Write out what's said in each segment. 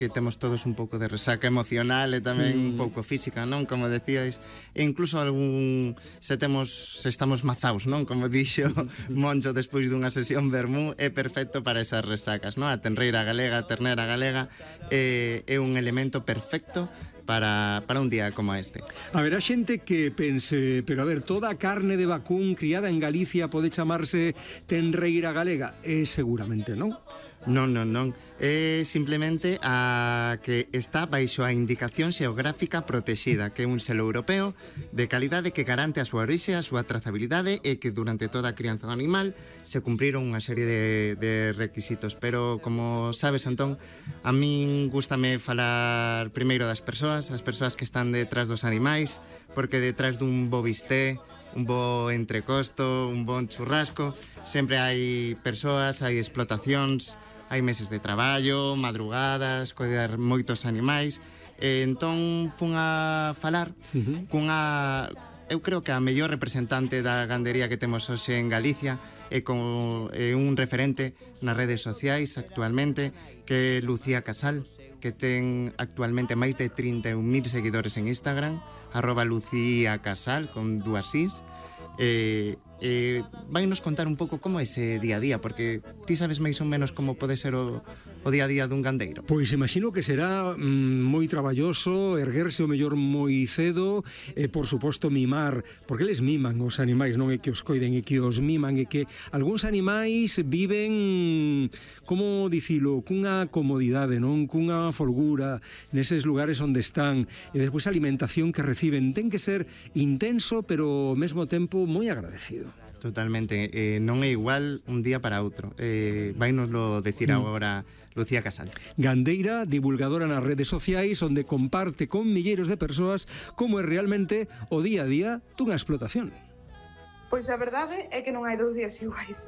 que temos todos un pouco de resaca emocional e tamén un pouco física, non? Como decíais, e incluso se estamos mazaos, non? Como dixo Moncho despois dunha sesión vermú, é perfecto para esas resacas, non? A tenreira galega, a ternera galega é un elemento perfecto para un día como este. Haberá xente que pense, pero a ver, toda a carne de vacún criada en Galicia pode chamarse tenreira galega? Seguramente non. Non. É simplemente a que está baixo a indicación xeográfica protexida, que é un selo europeo de calidade que garante a súa orixe, a súa trazabilidade e que durante toda a crianza do animal se cumpriron unha serie de requisitos. Pero, como sabes, Antón, a min gústame falar primeiro das persoas, as persoas que están detrás dos animais, porque detrás dun bo bisté, un bo entrecosto, un bon churrasco, sempre hai persoas, hai explotacións, hai meses de traballo, madrugadas, coidar moitos animais. Entón fun a falar cunha, eu creo que a mellor representante da gandería que temos hoxe en Galicia, e un referente nas redes sociais actualmente, que é Lucía Casal, que ten actualmente máis de 31.000 seguidores en Instagram, @Lucía Casal, con 2 is. Vai nos contar un pouco como é ese día a día, porque ti sabes máis ou menos como pode ser o día a día dun gandeiro. Pois imagino que será moi traballoso, erguerse o mellor moi cedo, e por suposto mimar, porque eles miman os animais, non é que os coiden, é que os miman, e que algúns animais viven, como dicilo, cunha comodidade, non, cunha folgura neses lugares onde están, e despois a alimentación que reciben ten que ser intenso, pero ao mesmo tempo moi agradecido. Totalmente, non é igual un día para outro. Vainoslo decir agora Lucía Casal. Gandeira, divulgadora nas redes sociais, onde comparte con milleiros de persoas como é realmente o día a día dunha explotación. Pois a verdade é que non hai 2 días iguais.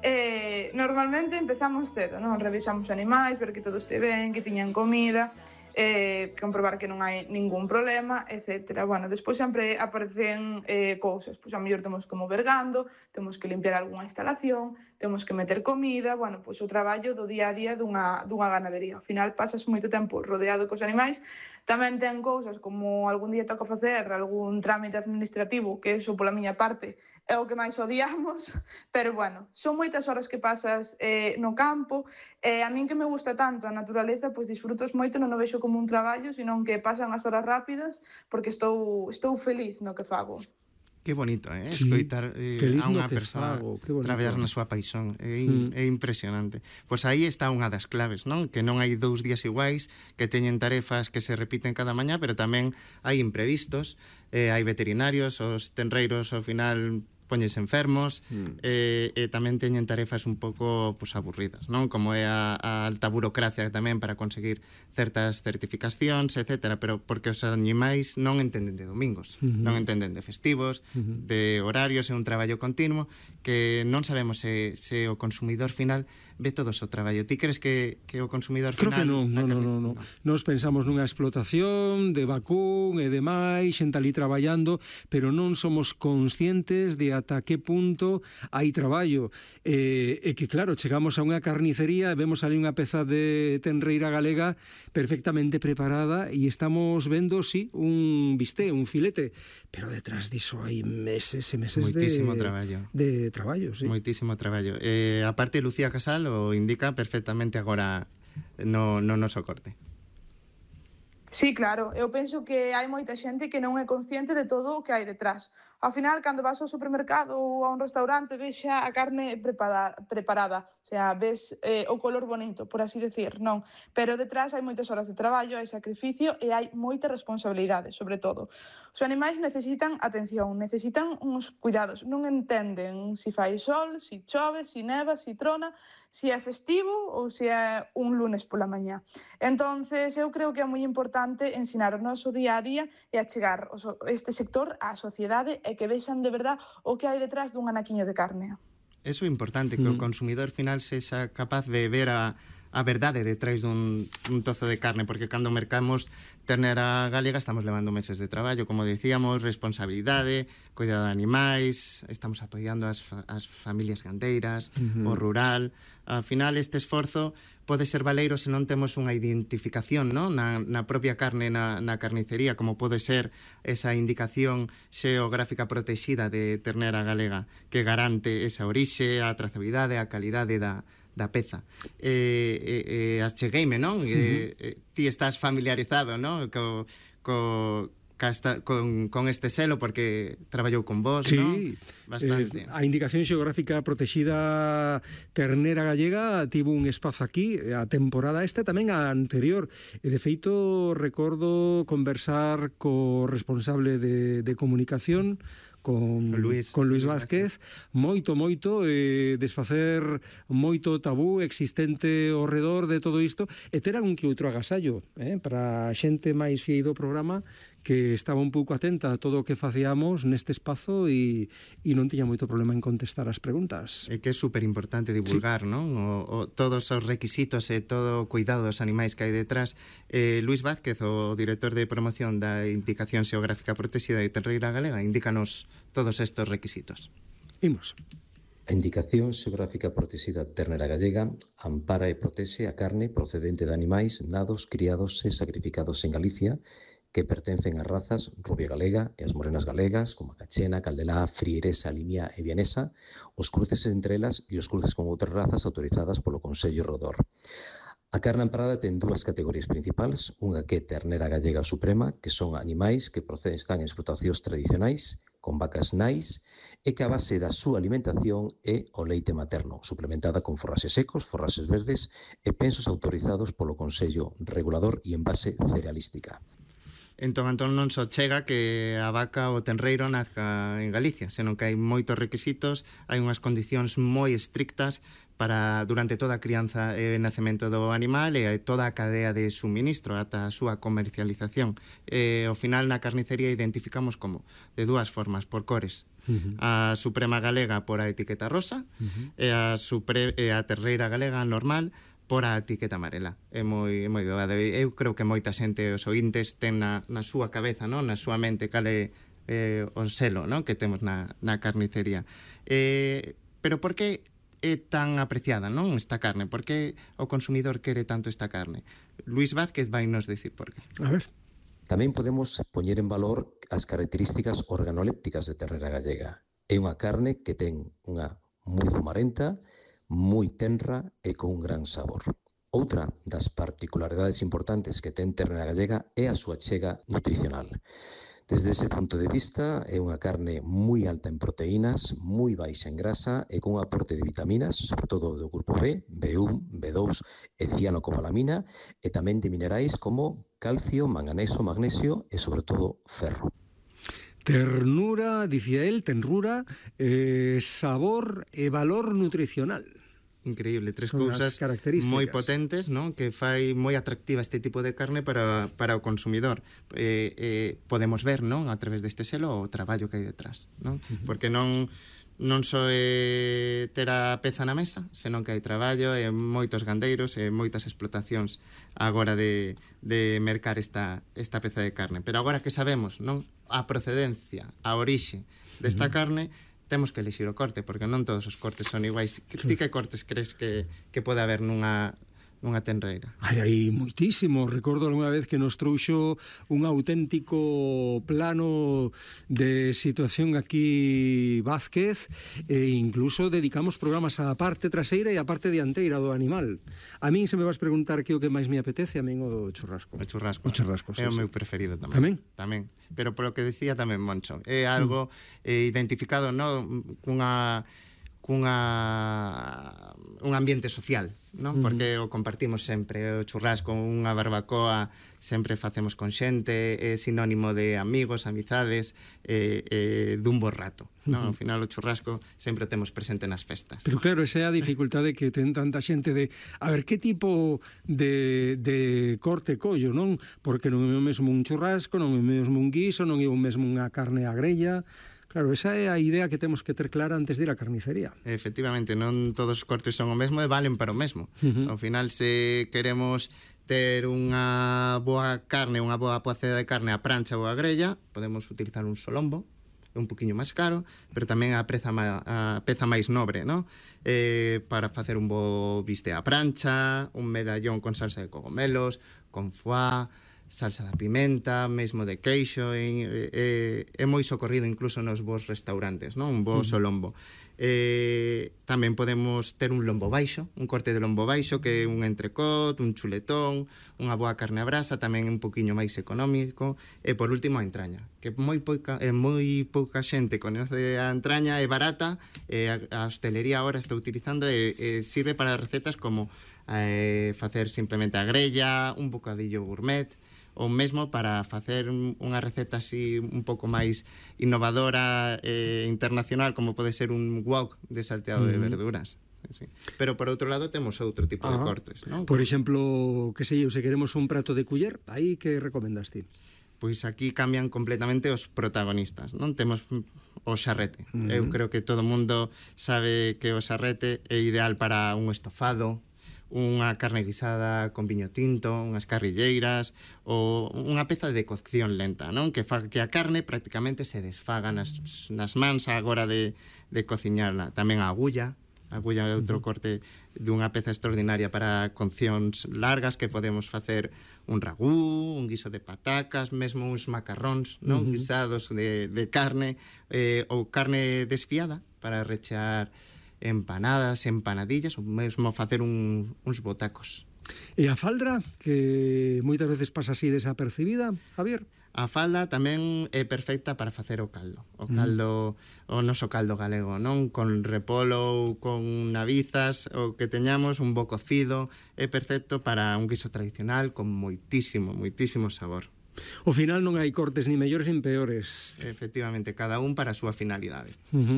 Normalmente empezamos cedo, non? Revisamos animais, ver que todo este ben, que tiñan comida, comprobar que non hai ningún problema, etc. Bueno, despois sempre aparecen cousas, pois a mellor temos que mover gando, temos que limpiar algunha instalación, temos que meter comida, bueno, pois o traballo do día a día dunha ganadería. Ao final pasas moito tempo rodeado cos animais, tamén ten cousas como algún día toca facer algún trámite administrativo, que eso pola miña parte é o que máis odiamos, pero bueno, son moitas horas que pasas no campo, e a min que me gusta tanto a naturaleza, pois disfrutos moito, non o vexo como un traballo, senón que pasan as horas rápidas porque estou feliz no que fago. Que bonito, Sí, escoitar a unha persoa traballar na súa paixón. É impresionante. Pois aí está unha das claves, non? Que non hai 2 días iguais, que teñen tarefas que se repiten cada mañá, pero tamén hai imprevistos, hai veterinarios, os tenreiros ao final poñes enfermos, e tamén teñen tarefas un pouco aburridas, non? Como é a alta burocracia tamén para conseguir certas certificacións, etcétera, pero porque os animais non entenden de domingos, non entenden de festivos, de horarios, é un traballo continuo que non sabemos se o consumidor final ve todo o seu traballo. Ti crees que o consumidor final... Creo que non. Nos pensamos nunha explotación de vacún e demais, xente ali traballando, pero non somos conscientes de ata que punto hai traballo. E que, claro, chegamos a unha carnicería e vemos ali unha peza de tenreira galega perfectamente preparada e estamos vendo, sí, un bisté, un filete, pero detrás diso hai meses e meses moitísimo traballo. De traballo, sí. Moitísimo traballo. Aparte, Lucía Casal o indica perfectamente agora no noso corte. Sí, claro, eu penso que hai moita xente que non é consciente de todo o que hai detrás. Ao final, cando vas ao supermercado ou a un restaurante, ves xa a carne preparada, o sea, ves o color bonito, por así decir, non. Pero detrás hai moitas horas de traballo, hai sacrificio e hai moita responsabilidade, sobre todo. Os animais necesitan atención, necesitan uns cuidados, non entenden si fai sol, si chove, si neva, si trona, si é festivo ou si é un lunes pola mañá. Entonces, eu creo que é moi importante ensinar o noso día a día e achegar este sector á sociedade e que vexan de verdad o que hai detrás dun anaquiño de carne. Eso é importante, que o consumidor final sexa capaz de ver a a verdade detrás dun tozo de carne, porque cando mercamos ternera galega estamos levando meses de traballo, como decíamos, responsabilidade, cuidado de animais, estamos apoiando as familias gandeiras, o rural. Ao final, este esforzo pode ser valeiro se non temos unha identificación, ¿no? na propia carne, na carnicería, como pode ser esa indicación xeográfica protexida de ternera galega, que garante esa orixe, a trazabilidade, a calidade da peza. Achegueime, non? Ti estás familiarizado, non? Con este selo, porque traballou con vos, sí, non? Bastante. A indicación xeográfica protexida ternera gallega tivo un espazo aquí, a temporada esta tamén a anterior, e de feito recordo conversar co responsable de comunicación, con Luis Vázquez, moito, desfacer moito tabú existente ao redor de todo isto, e ter un que outro agasallo, para a xente máis fiei do programa, que estaba un pouco atenta a todo o que facíamos neste espazo e non tiña moito problema en contestar as preguntas. É que é super importante divulgar, sí, non? Todos os requisitos e todo o cuidado dos animais que hai detrás. Luis Vázquez, o director de promoción da Indicación Xeográfica Protexida de Ternera Galega, indícanos todos estes requisitos. Imos. A Indicación Xeográfica Protexida Ternera Gallega ampara e protexe a carne procedente de animais nados, criados e sacrificados en Galicia que pertencen ás razas rubia galega e as morenas galegas, como a cachena, caldelá, frieresa, limia e vienesa, os cruces entre elas e os cruces con outras razas autorizadas polo Consello Rodor. A carne amparada ten dúas categorías principais, unha que é ternera gallega suprema, que son animais que están en explotacións tradicionais, con vacas nais, e que a base da súa alimentación é o leite materno, suplementada con forraxes secos, forraxes verdes e pensos autorizados polo Consello Regulador e en base cerealística. Entón non só chega que a vaca ou o tenreiro nazca en Galicia, senón que hai moitos requisitos, hai unhas condicións moi estrictas para durante toda a crianza e nacemento do animal e toda a cadea de suministro ata a súa comercialización. Ao final na carnicería identificamos como de dúas formas, por cores. A Suprema Galega por a etiqueta rosa e a Terreira Galega normal por a etiqueta amarela. É moi doado. Eu creo que moita xente, os ointes, ten na súa cabeza, non? Na súa mente, cale o selo, non? Que temos na carnicería. Pero por que é tan apreciada, non? Esta carne? Por que o consumidor quere tanto esta carne? Luis Vázquez vai nos decir por qué. A ver. Tamén podemos poñer en valor as características organolépticas de ternera gallega. É unha carne que ten unha moi zumarenta, moi tenra e con un gran sabor. Outra das particularidades importantes que ten ternera gallega é a súa chega nutricional. Desde ese punto de vista, é unha carne moi alta en proteínas, moi baixa en grasa e con un aporte de vitaminas, sobre todo do grupo B, B1, B2 e cianocobalamina, e tamén de minerais como calcio, manganeso, magnesio e, sobre todo, ferro. Ternura, dicía él, tenrura, sabor e valor nutricional. Increíble, tres cousas moi potentes, non? Que fai moi atractiva este tipo de carne para o consumidor. Podemos ver, non? A través deste selo o traballo que hai detrás, non? Porque non só é ter a peza na mesa, senón que hai traballo e moitos gandeiros e moitas explotacións agora de mercar esta peza de carne. Pero agora que sabemos, non? A procedencia, a orixe desta carne, temos que elixir o corte, porque non todos os cortes son iguais. Ti que cortes crees que pode haber nunha tenreira? Hai moitísimo. Recordo alguna vez que nos trouxo un auténtico plano de situación aquí Vázquez, e incluso dedicamos programas á parte traseira e á parte dianteira do animal. A min, se me vas preguntar que o que máis me apetece, a min o churrasco. O churrasco. O churrasco, sí, é o meu preferido tamén. Tamén. Pero polo que decía tamén Moncho, é algo identificado, non? Un ambiente social, non? Porque o compartimos sempre, o churrasco, unha barbacoa, sempre facemos con xente, é sinónimo de amigos, amizades, dun bo rato, non? Ao final o churrasco sempre o temos presente nas festas. Pero claro, esa é a dificultade que ten tanta xente de, a ver, que tipo de corte collo, non? Porque non é o mesmo un churrasco, non é o mesmo un guiso, non é o mesmo unha carne a grella. Claro, esa é a idea que temos que ter clara antes de ir á carnicería. Efectivamente, non todos os cortes son o mesmo e valen para o mesmo. Ao final, se queremos ter unha boa carne, unha boa poceda de carne a prancha ou a grella, podemos utilizar un solombo, un poquinho máis caro, pero tamén a peza máis nobre, ¿no? Para facer un bo biste a prancha, un medallón con salsa de cogomelos, con foie, salsa da pimenta, mesmo de queixo, é moi socorrido incluso nos bons restaurantes, non? Un bo solombo. Tamén podemos ter un lombo baixo, un corte de lombo baixo, que é un entrecot, un chuletón, unha boa carne a brasa, tamén un poquinho máis económico, e por último a entraña, que moi pouca xente conoce a entraña, é barata, a hostelería agora está utilizando e sirve para recetas como facer simplemente a grella, un bocadillo gourmet, ou mesmo para facer unha receta así un pouco máis innovadora internacional, como pode ser un wok de salteado de verduras. Sí. Pero por outro lado temos outro tipo de cortes, non? Por exemplo, que sei eu, se queremos un prato de culler, aí que recomendas ti? Pois aquí cambian completamente os protagonistas, non? Temos o xarrete. Eu creo que todo o mundo sabe que o xarrete é ideal para un estofado, unha carne guisada con viño tinto, unhas carrilleiras ou unha peza de cocción lenta, non? Que fa que a carne prácticamente se desfaga nas mans á hora de cociñarla. Tamén a agulla é outro corte dunha peza extraordinaria para coccións largas, que podemos facer un ragú, un guiso de patacas, mesmo uns macarróns, non? Guisados de carne, ou carne desfiada para rechear empanadas, empanadillas, ou mesmo facer uns botacos. E a faldra, que moitas veces pasa así desapercibida, Javier? A falda tamén é perfecta para facer o caldo. O noso caldo galego, non? Con repolo ou con navizas, o que teñamos, un bo cocido, é perfecto para un guiso tradicional con moitísimo sabor. Ao final non hai cortes ni mellores nin peores. Efectivamente, cada un para a súa finalidade.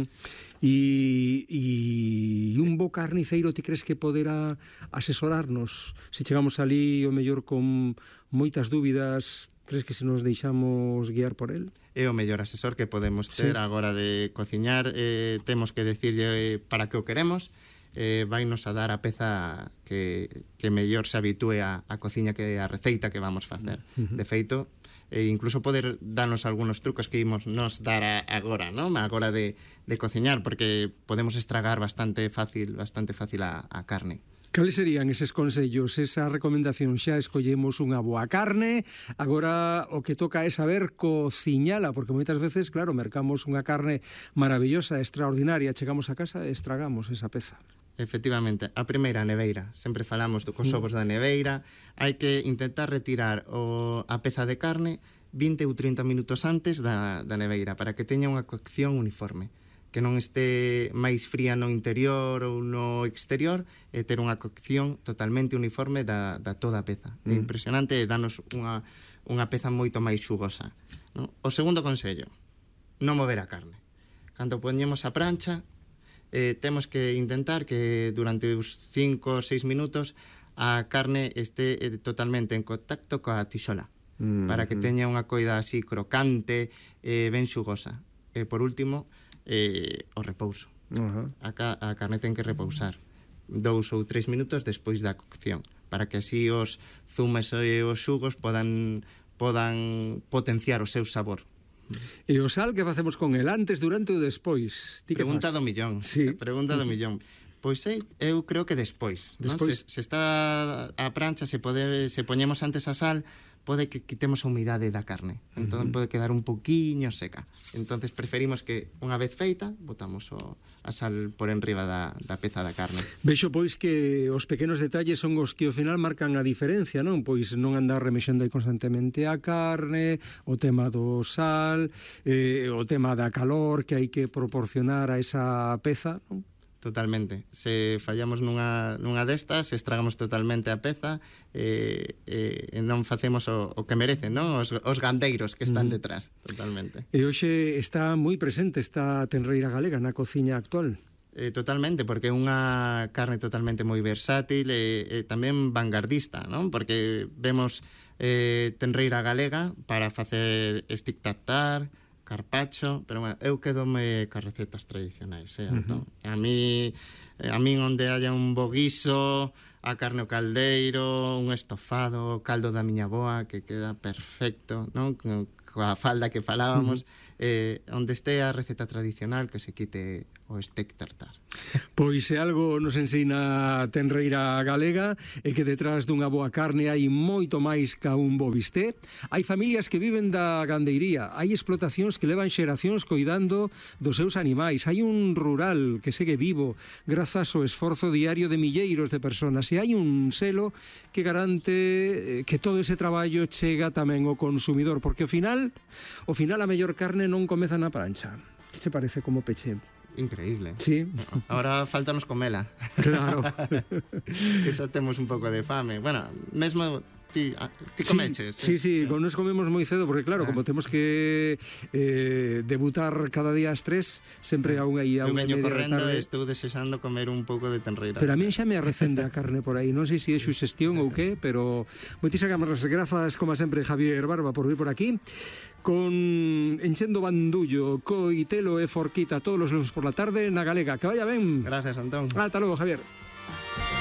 E un bo carniceiro ti crees que poderá asesorarnos? Se chegamos ali o mellor con moitas dúbidas, crees que se nos deixamos guiar por el? É o mellor asesor que podemos ter a hora de cociñar. Temos que decirlle para que o queremos, vai nos a dar a peza que mellor se habitúe a cociña, que a receita que vamos facer. De feito, incluso poder darnos algunos trucos que imos nos dar agora, non? Agora de cociñar, porque podemos estragar bastante fácil a carne. Cales serían eses consellos, esa recomendación? Xa escollemos unha boa carne, agora o que toca é saber cociñala, porque moitas veces, claro, mercamos unha carne maravillosa, extraordinaria, chegamos a casa e estragamos esa peza. Efectivamente, a primeira, a neveira. Sempre falamos cos ovos da neveira. Hai que intentar retirar a peza de carne 20 ou 30 minutos antes da neveira, para que teña unha cocción uniforme, que non este máis fría no interior ou no exterior, e ter unha cocción totalmente uniforme da toda a peza. É impresionante, e danos unha peza moito máis xugosa, non? O segundo consello, non mover a carne. Cando poñemos a prancha, temos que intentar que durante os 5 ou 6 minutos a carne este totalmente en contacto coa tixola, para que teña unha coida así crocante, ben xugosa. E por último, o repouso. A carne ten que repousar 2 ou 3 minutos despois da cocción, para que así os zumes e os xugos podan potenciar o seu sabor. E o sal, que facemos con el antes, durante ou despois? Pregunta do millón. Sí. Pregunta do millón. Pois eu creo que despois. Se está a prancha, se poñemos antes a sal, pode que quitemos a humidade da carne. Entón pode quedar un poquinho seca. Entonces preferimos que unha vez feita, botamos a sal por enriba da peza da carne. Vexo pois que os pequenos detalles son os que ao final marcan a diferencia, non? Pois non andar remexendo aí constantemente a carne, o tema do sal, o tema da calor que hai que proporcionar a esa peza, non? Totalmente. Se fallamos nunha destas, estragamos totalmente a peza, e non facemos o que merecen, non? Os gandeiros que están detrás, totalmente. E hoxe está moi presente esta tenreira galega na cociña actual. Totalmente, porque é unha carne totalmente moi versátil e tamén vanguardista, non? Porque vemos tenreira galega para facer stick tartar, carpacho, pero bueno, eu quedome cas recetas tradicionais, Antón. A min onde haya un bo guiso, a carne ao caldeiro, un estofado, caldo da miña boa, que queda perfecto, non? Coa falda que falábamos, onde este a receta tradicional, que se quite o steak tartar. Pois se algo nos ensina a tenreira galega é que detrás dunha boa carne hai moito máis ca un bo bisté. Hai familias que viven da gandeiría, hai explotacións que levan xeracións coidando dos seus animais, hai un rural que segue vivo grazas ao esforzo diario de milleiros de personas, e hai un selo que garante que todo ese traballo chega tamén ao consumidor, porque ao final a mellor carne non comeza na prancha. Que che parece como peche? Increíble. Sí. Ahora faltanos comela. Claro. Que xa temos un pouco de fame. Bueno, mesmo ti comeches. Sí, nos comemos moi cedo, porque claro, como temos que debutar cada día ás 3, sempre a unha e a unha media da correndo tarde. Estou desexando comer un pouco de tenreira. Pero a min xa me arrecende a carne por aí. Non sei se é suxestión ou que, pero moitísimas grazas, como sempre, Javier Barba, por vir por aquí. Con enchendo bandullo, coitelo e forquita todos os lunes por la tarde na Galega. Que vaya ben. Gracias, Antón. Ata logo, Javier.